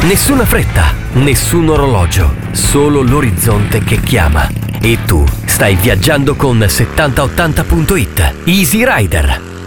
Nessuna fretta, nessun orologio, solo l'orizzonte che chiama. E tu stai viaggiando con 7080.it. Easy Rider.